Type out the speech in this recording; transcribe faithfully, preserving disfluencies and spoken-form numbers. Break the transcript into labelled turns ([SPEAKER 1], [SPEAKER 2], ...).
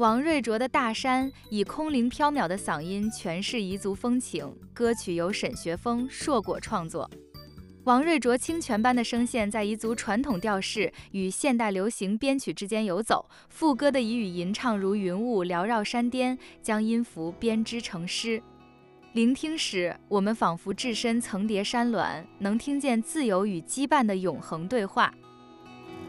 [SPEAKER 1] 王瑞卓的《大山》以空灵飘渺的嗓音诠释彝族风情，歌曲由沈学峰、硕果创作。王瑞卓清泉般的声线在彝族传统调式与现代流行编曲之间游走，副歌的彝语吟唱如云雾缭绕山巅，将音符编织成诗。聆听时，我们仿佛置身层叠山峦，能听见自由与羁绊的永恒对话。